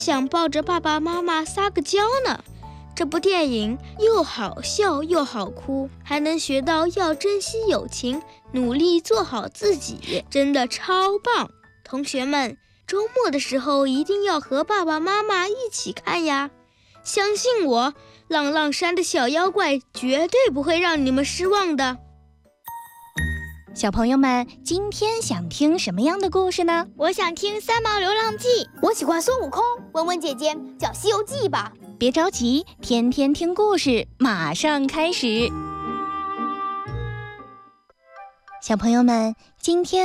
想抱着爸爸妈妈撒个娇呢。这部电影又好笑又好哭，还能学到要珍惜友情，努力做好自己，真的超棒。同学们，周末的时候一定要和爸爸妈妈一起看呀！相信我，浪浪山的小妖怪绝对不会让你们失望的。 小朋友们，今天想听什么样的故事呢？ 我想听《三毛流浪记》， 我喜欢孙悟空。文文姐姐讲《西游记》吧。 别着急，天天听故事马上开始。小朋友们，今天